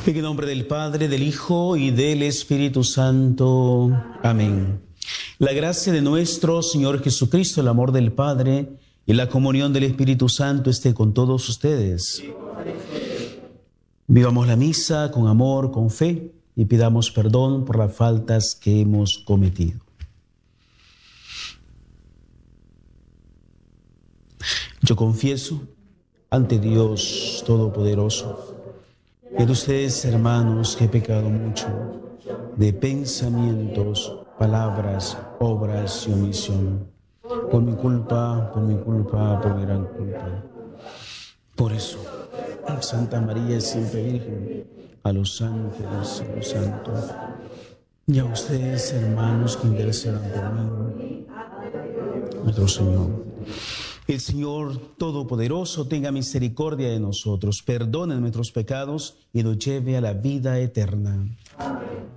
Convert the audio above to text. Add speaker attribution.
Speaker 1: En el nombre del Padre, del Hijo y del Espíritu Santo. Amén. La gracia de nuestro Señor Jesucristo, el amor del Padre y la comunión del Espíritu Santo esté con todos ustedes. Vivamos la misa con amor, con fe y pidamos perdón por las faltas que hemos cometido. Yo confieso ante Dios Todopoderoso y de ustedes, hermanos, que he pecado mucho de pensamientos, palabras, obras y omisión. Por mi culpa, por mi gran culpa. Por eso, Santa María, siempre Virgen, a los ángeles y los santos, y a ustedes, hermanos, que intercedan por mí, nuestro Señor. El Señor Todopoderoso tenga misericordia de nosotros, perdone nuestros pecados y nos lleve a la vida eterna.